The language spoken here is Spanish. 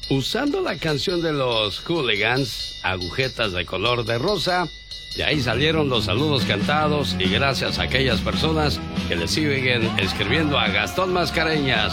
usando la canción de los Hooligans, Agujetas de Color de Rosa. De ahí salieron los saludos cantados y gracias a aquellas personas que le siguen escribiendo a Gastón Mascareñas.